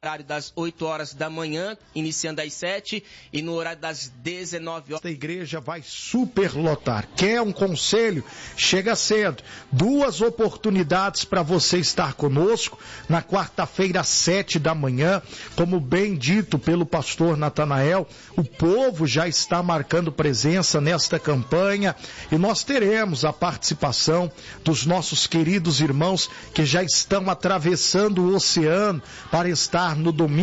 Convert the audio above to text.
horário das 8 horas da manhã, iniciando às 7, e no horário das 19 horas. A igreja vai superlotar. Quer um conselho? Chega cedo. 2 oportunidades para você estar conosco na quarta-feira às 7 da manhã. Como bem dito pelo pastor Natanael, o povo já está marcando presença nesta campanha e nós teremos a participação dos nossos queridos irmãos que já estão atravessando o oceano para estar no domingo